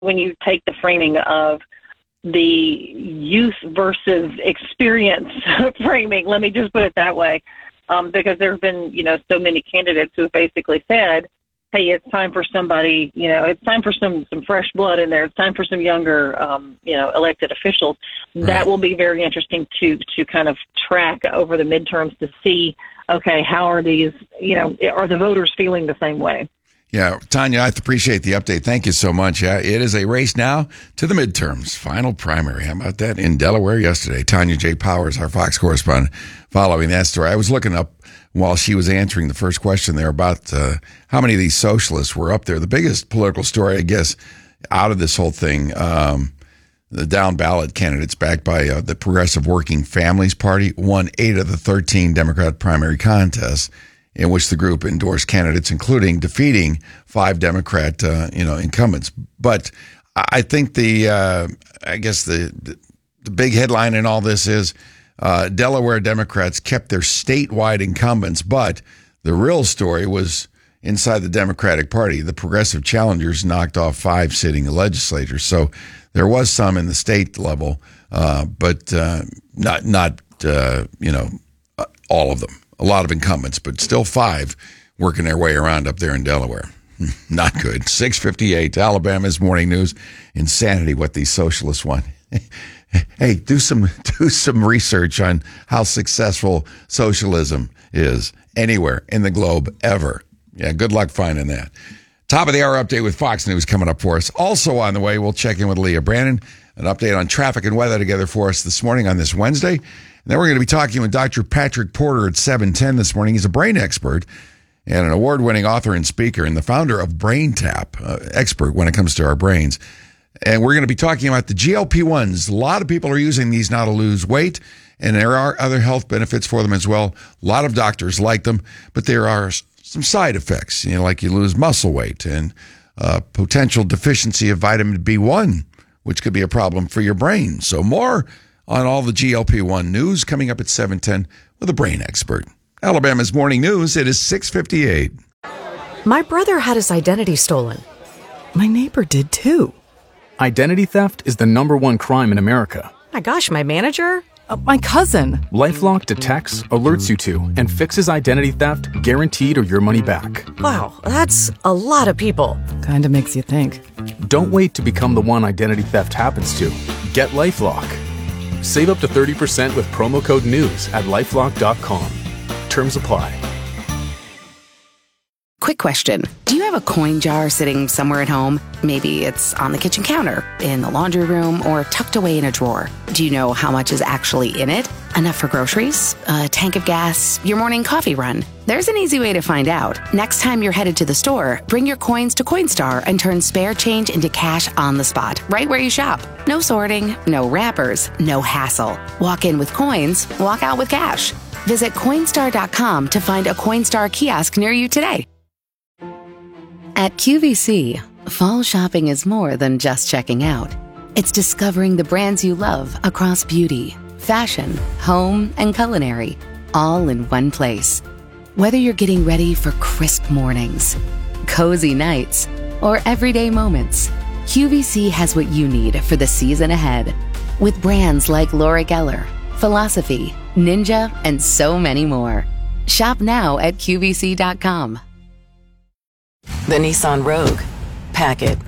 when you take the framing of the youth versus experience framing, let me just put it that way, because there have been, so many candidates who have basically said, hey, it's time for somebody, it's time for some fresh blood in there. It's time for some younger, elected officials. Right. That will be very interesting to kind of track over the midterms to see, okay, how are these, are the voters feeling the same way? Yeah, Tanya, I appreciate the update. Thank you so much. Yeah, it is a race now to the midterms, final primary. How about that? In Delaware yesterday. Tanya J. Powers, our Fox correspondent, following that story. I was looking up while she was answering the first question there about how many of these socialists were up there. The biggest political story, I guess, out of this whole thing, the down ballot candidates backed by the Progressive Working Families Party won 8 of the 13 Democrat primary contests in which the group endorsed candidates, including defeating 5 Democrat, incumbents. But I think the big headline in all this is Delaware Democrats kept their statewide incumbents, but the real story was inside the Democratic Party. The progressive challengers knocked off 5 sitting legislators. So there was some in the state level, but not all of them. A lot of incumbents, but still 5 working their way around up there in Delaware. Not good. 6:58, Alabama's Morning News. Insanity what these socialists want. Hey, do some research on how successful socialism is anywhere in the globe ever. Yeah, good luck finding that. Top of the hour update with Fox News coming up for us. Also on the way, we'll check in with Leah Brandon. An update on traffic and weather together for us this morning on this Wednesday. And then we're going to be talking with Dr. Patrick Porter at 7:10 this morning. He's a brain expert and an award-winning author and speaker and the founder of BrainTap, expert when it comes to our brains. And we're going to be talking about the GLP-1s. A lot of people are using these now to lose weight, and there are other health benefits for them as well. A lot of doctors like them, but there are some side effects, like you lose muscle weight and potential deficiency of vitamin B1, which could be a problem for your brain. So more on all the GLP-1 news coming up at 7:10 with a brain expert. Alabama's Morning News, it is 6:58. My brother had his identity stolen. My neighbor did too. Identity theft is the #1 crime in America. My gosh, my manager? My cousin. LifeLock detects, alerts you to, and fixes identity theft guaranteed or your money back. Wow, that's a lot of people. Kinda makes you think. Don't wait to become the one identity theft happens to. Get LifeLock. Save up to 30% with promo code NEWS at LifeLock.com. Terms apply. Quick question. Do you have a coin jar sitting somewhere at home? Maybe it's on the kitchen counter, in the laundry room, or tucked away in a drawer. Do you know how much is actually in it? Enough for groceries? A tank of gas? Your morning coffee run? There's an easy way to find out. Next time you're headed to the store, bring your coins to Coinstar and turn spare change into cash on the spot, right where you shop. No sorting, no wrappers, no hassle. Walk in with coins, walk out with cash. Visit Coinstar.com to find a Coinstar kiosk near you today. At QVC, fall shopping is more than just checking out. It's discovering the brands you love across beauty, fashion, home, and culinary, all in one place. Whether you're getting ready for crisp mornings, cozy nights, or everyday moments, QVC has what you need for the season ahead. With brands like Laura Geller, Philosophy, Ninja, and so many more. Shop now at QVC.com. The Nissan Rogue. Pack it.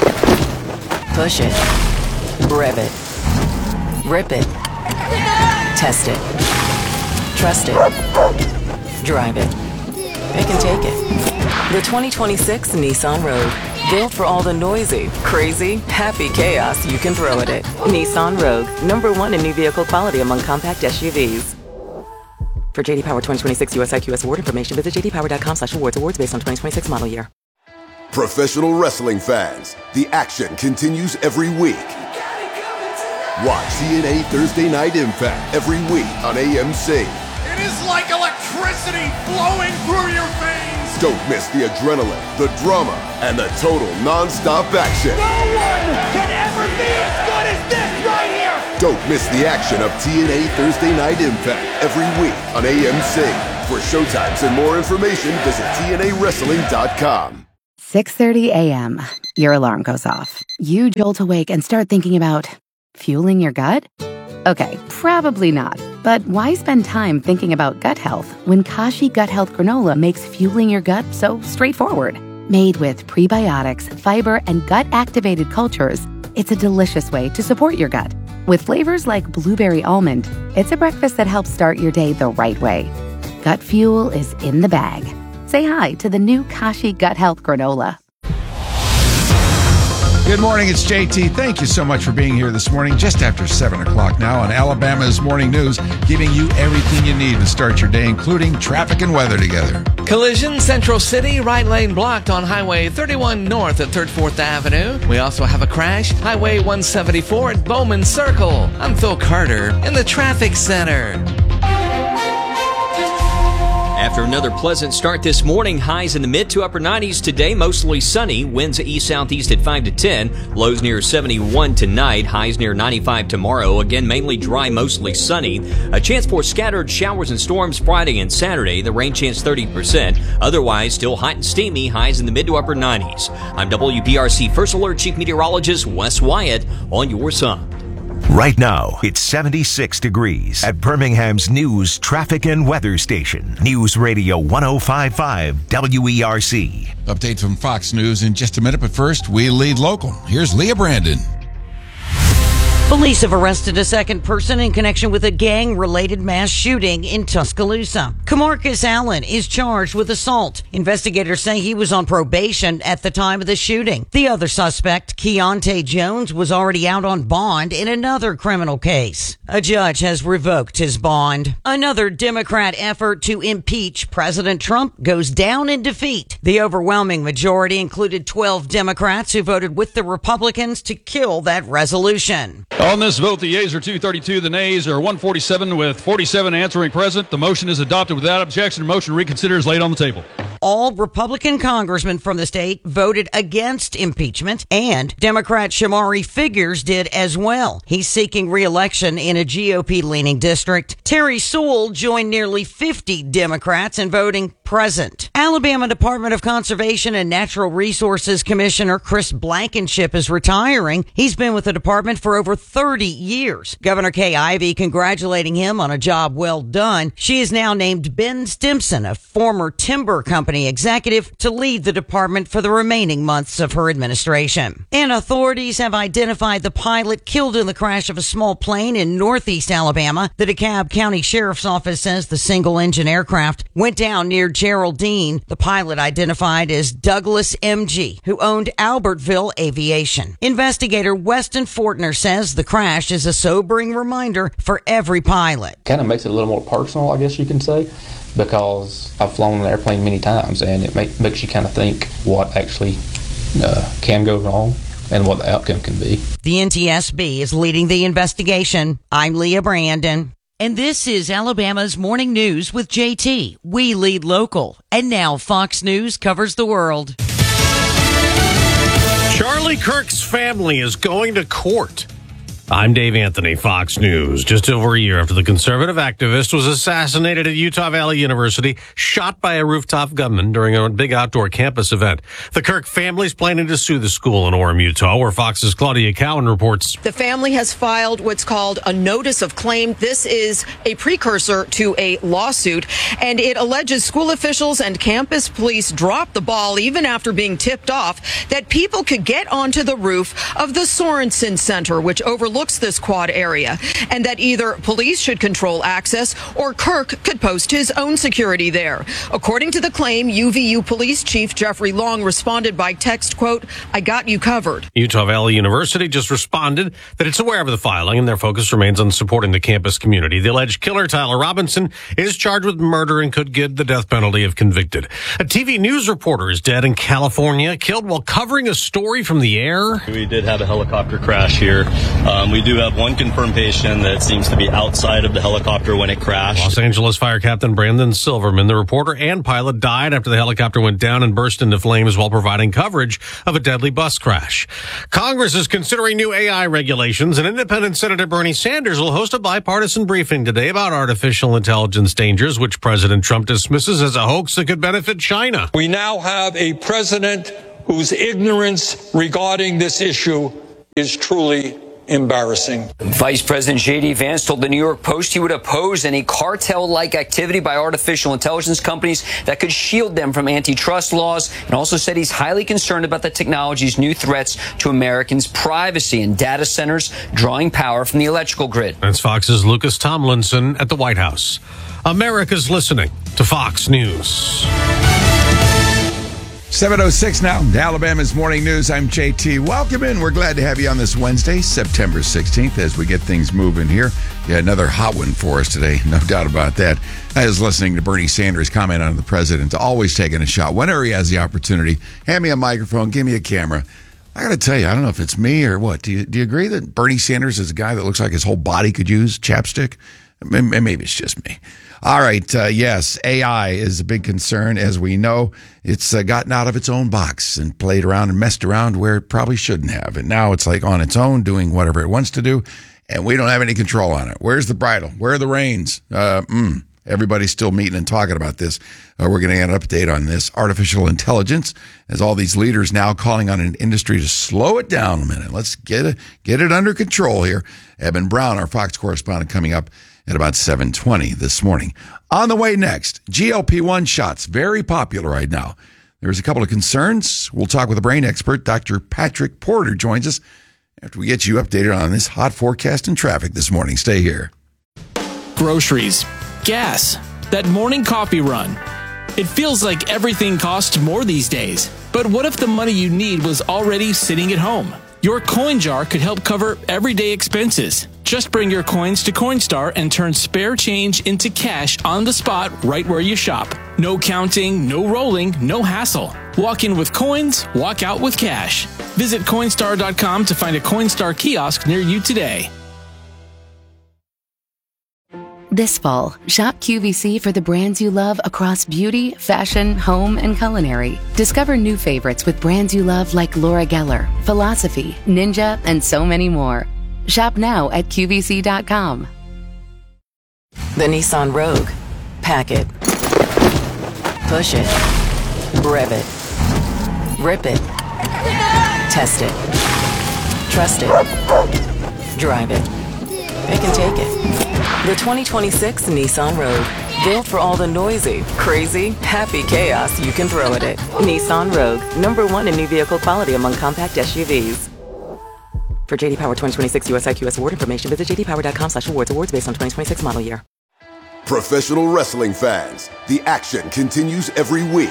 Push it. Rev it. Rip it. Test it. Trust it. Drive it. Pick and take it. The 2026 Nissan Rogue. Built for all the noisy, crazy, happy chaos you can throw at it. Nissan Rogue. #1 in new vehicle quality among compact SUVs. For JD Power 2026 US IQS award information, visit jdpower.com/awards. Awards based on 2026 model year. Professional wrestling fans, the action continues every week. Watch TNA Thursday Night Impact every week on AMC. It is like electricity flowing through your veins. Don't miss the adrenaline, the drama, and the total non-stop action. No one can ever be as good as this right here. Don't miss the action of TNA Thursday Night Impact every week on AMC. For showtimes and more information, visit TNAWrestling.com. 6:30 a.m. Your alarm goes off. You jolt awake and start thinking about fueling your gut? Okay, probably not. But why spend time thinking about gut health when Kashi Gut Health Granola makes fueling your gut so straightforward? Made with prebiotics, fiber, and gut-activated cultures, it's a delicious way to support your gut. With flavors like blueberry almond, it's a breakfast that helps start your day the right way. Gut fuel is in the bag. Say hi to the new Kashi Gut Health Granola. Good morning, it's JT. Thank you so much for being here this morning, just after 7 o'clock now on Alabama's Morning News, giving you everything you need to start your day, including traffic and weather together. Collision, Central City, right lane blocked on Highway 31 North at 3rd 4th Avenue. We also have a crash, Highway 174 at Bowman Circle. I'm Phil Carter in the Traffic Center. After another pleasant start this morning, highs in the mid to upper 90s today, mostly sunny. Winds east-southeast at 5 to 10. Lows near 71 tonight. Highs near 95 tomorrow. Again, mainly dry, mostly sunny. A chance for scattered showers and storms Friday and Saturday. The rain chance 30%. Otherwise, still hot and steamy. Highs in the mid to upper 90s. I'm WBRC First Alert Chief Meteorologist Wes Wyatt on your Sun. Right now, it's 76 degrees at Birmingham's news, traffic, and weather station. News Radio 105.5 WERC. Update from Fox News in just a minute, but first, we lead local. Here's Leah Brandon. Police have arrested a second person in connection with a gang-related mass shooting in Tuscaloosa. Camarcus Allen is charged with assault. Investigators say he was on probation at the time of the shooting. The other suspect, Keontae Jones, was already out on bond in another criminal case. A judge has revoked his bond. Another Democrat effort to impeach President Trump goes down in defeat. The overwhelming majority included 12 Democrats who voted with the Republicans to kill that resolution. On this vote, the yeas are 232, the nays are 147, with 47 answering present. The motion is adopted without objection. The motion reconsidered is laid on the table. All Republican congressmen from the state voted against impeachment, and Democrat Shamari Figures did as well. He's seeking re-election in a GOP-leaning district. Terry Sewell joined nearly 50 Democrats in voting present. Alabama Department of Conservation and Natural Resources Commissioner Chris Blankenship is retiring. He's been with the department for over 30 years. Governor Kay Ivey congratulating him on a job well done. She has now named Ben Stimson, a former timber company executive, to lead the department for the remaining months of her administration. And authorities have identified the pilot killed in the crash of a small plane in northeast Alabama. The DeKalb County Sheriff's Office says the single-engine aircraft went down near Geraldine. The pilot identified as Douglas M.G., who owned Albertville Aviation. Investigator Weston Fortner says the crash is a sobering reminder for every pilot. Kind of makes it a little more personal, I guess you can say, because I've flown an airplane many times, and it makes you kind of think what actually can go wrong and what the outcome can be. The NTSB is leading the investigation. I'm Leah Brandon. And this is Alabama's Morning News with JT. We lead local. And now Fox News covers the world. Charlie Kirk's family is going to court. I'm Dave Anthony, Fox News. Just over a year after the conservative activist was assassinated at Utah Valley University, shot by a rooftop gunman during a big outdoor campus event. The Kirk family's planning to sue the school in Orem, Utah, where Fox's Claudia Cowan reports. The family has filed what's called a notice of claim. This is a precursor to a lawsuit, and it alleges school officials and campus police dropped the ball even after being tipped off that people could get onto the roof of the Sorensen Center, which overlooks this quad area, and that either police should control access or Kirk could post his own security there. According to the claim, UVU Police Chief Jeffrey Long responded by text, quote, "I got you covered." Utah Valley University just responded that it's aware of the filing and their focus remains on supporting the campus community. The alleged killer, Tyler Robinson, is charged with murder and could get the death penalty if convicted. A TV news reporter is dead in California, killed while covering a story from the air. We did have a helicopter crash here. We do have one confirmed patient that seems to be outside of the helicopter when it crashed. Los Angeles Fire Captain Brandon Silverman, the reporter and pilot, died after the helicopter went down and burst into flames while providing coverage of a deadly bus crash. Congress is considering new AI regulations, and independent Senator Bernie Sanders will host a bipartisan briefing today about artificial intelligence dangers, which President Trump dismisses as a hoax that could benefit China. We now have a president whose ignorance regarding this issue is truly embarrassing. Vice President J.D. Vance told the New York Post he would oppose any cartel-like activity by artificial intelligence companies that could shield them from antitrust laws, and also said he's highly concerned about the technology's new threats to Americans' privacy and data centers drawing power from the electrical grid. That's Fox's Lucas Tomlinson at the White House. America's listening to Fox News. 7:06 now, Alabama's Morning News. I'm JT. Welcome in. We're glad to have you on this Wednesday, September 16th, as we get things moving here. Yeah, another hot one for us today, no doubt about that. I was listening to Bernie Sanders comment on the president, always taking a shot. Whenever he has the opportunity, hand me a microphone, give me a camera. I got to tell you, I don't know if it's me or what. Do you agree that Bernie Sanders is a guy that looks like his whole body could use chapstick? Maybe it's just me. All right. Yes, AI is a big concern. As we know, it's gotten out of its own box and played around and messed around where it probably shouldn't have. And now it's like on its own doing whatever it wants to do. And we don't have any control on it. Where's the bridle? Where are the reins? Everybody's still meeting and talking about this. We're going to get an update on this. Artificial intelligence, as all these leaders now calling on an industry to slow it down a minute. Let's get it under control here. Eben Brown, our Fox correspondent, coming up at about 7:20 this morning. On the way next, GLP-1 shots, very popular right now. There's a couple of concerns. We'll talk with a brain expert. Dr. Patrick Porter joins us after we get you updated on this hot forecast and traffic this morning. Stay here. Groceries, gas, that morning coffee run. It feels like everything costs more these days. But what if the money you need was already sitting at home? Your coin jar could help cover everyday expenses. Just bring your coins to Coinstar and turn spare change into cash on the spot right where you shop. No counting, no rolling, no hassle. Walk in with coins, walk out with cash. Visit Coinstar.com to find a Coinstar kiosk near you today. This fall, shop QVC for the brands you love across beauty, fashion, home, and culinary. Discover new favorites with brands you love like Laura Geller, Philosophy, Ninja, and so many more. Shop now at QVC.com. The Nissan Rogue. Pack it. Push it. Rev it. Rip it. Test it. Trust it. Drive it. It can take it. The 2026 Nissan Rogue. Built for all the noisy, crazy, happy chaos you can throw at it. Nissan Rogue. #1 in new vehicle quality among compact SUVs. For JD Power 2026 US IQS award information, visit jdpower.com/awards. Awards based on 2026 model year. Professional wrestling fans, the action continues every week.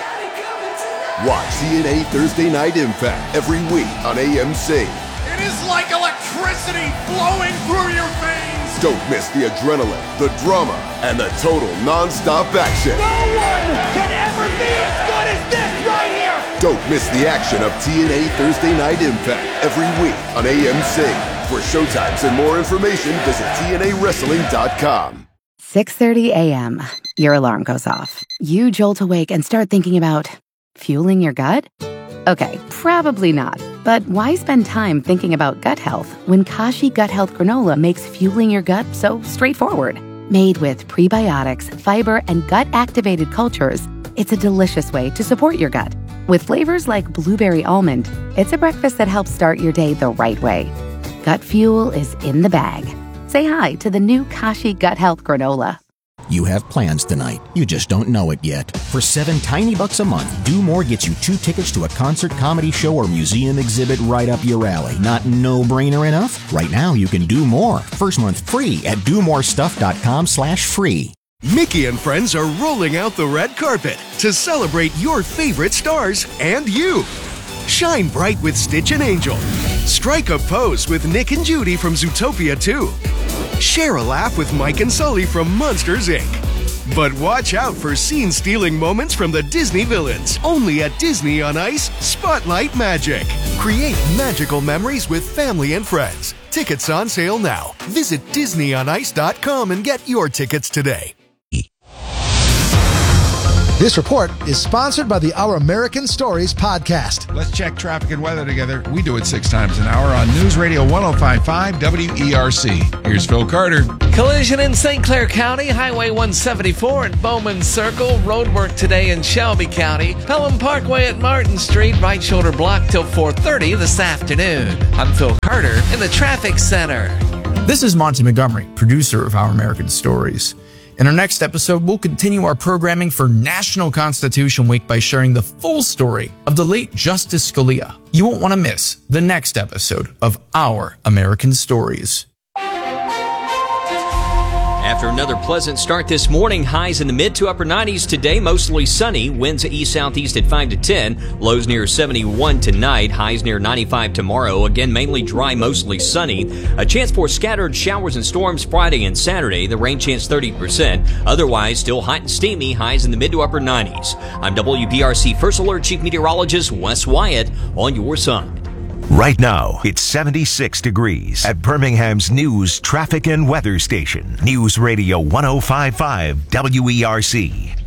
Watch TNA Thursday Night Impact every week on AMC. It is like electricity flowing through your veins. Don't miss the adrenaline, the drama, and the total non-stop action. No one can ever be as good as this right here. Don't miss the action of TNA Thursday Night Impact every week on AMC. For showtimes and more information, visit TNAWrestling.com. 6:30 a.m. Your alarm goes off. You jolt awake and start thinking about fueling your gut? Okay, probably not. But why spend time thinking about gut health when Kashi Gut Health Granola makes fueling your gut so straightforward? Made with prebiotics, fiber, and gut-activated cultures, it's a delicious way to support your gut. With flavors like blueberry almond, it's a breakfast that helps start your day the right way. Gut fuel is in the bag. Say hi to the new Kashi Gut Health Granola. You have plans tonight. You just don't know it yet. For $7 tiny bucks a month, Do More gets you 2 tickets to a concert, comedy show, or museum exhibit right up your alley. Not no-brainer enough? Right now, you can do more. First month free at domorestuff.com/free. Mickey and friends are rolling out the red carpet to celebrate your favorite stars and you. Shine bright with Stitch and Angel. Strike a pose with Nick and Judy from Zootopia 2. Share a laugh with Mike and Sully from Monsters, Inc. But watch out for scene-stealing moments from the Disney villains. Only at Disney on Ice, Spotlight Magic. Create magical memories with family and friends. Tickets on sale now. Visit DisneyOnIce.com and get your tickets today. This report is sponsored by the Our American Stories podcast. Let's check traffic and weather together. We do it 6 times an hour on News Radio 105.5 WERC. Here's Phil Carter. Collision in St. Clair County, Highway 174 at Bowman Circle. Roadwork today in Shelby County. Pelham Parkway at Martin Street. Right shoulder blocked till 4:30 this afternoon. I'm Phil Carter in the traffic center. This is Monty Montgomery, producer of Our American Stories. In our next episode, we'll continue our programming for National Constitution Week by sharing the full story of the late Justice Scalia. You won't want to miss the next episode of Our American Stories. After another pleasant start this morning, highs in the mid to upper 90s today, mostly sunny, winds east-southeast at 5 to 10, lows near 71 tonight, highs near 95 tomorrow, again mainly dry, mostly sunny, a chance for scattered showers and storms Friday and Saturday, the rain chance 30%, otherwise still hot and steamy, highs in the mid to upper 90s. I'm WBRC First Alert Chief Meteorologist Wes Wyatt on your side. Right now, it's 76 degrees at Birmingham's news, traffic, and weather station. News Radio 105.5 WERC.